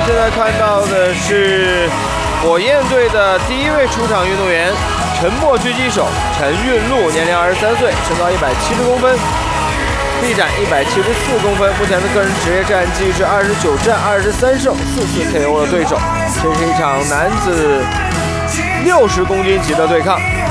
现在看到的是火焰队的第一位出场运动员，沉默狙击手陈运路，年龄23岁，身高170公分，臂展174公分。目前的个人职业战绩是29战23胜，4次 KO 了对手。这是一场男子60公斤级的对抗。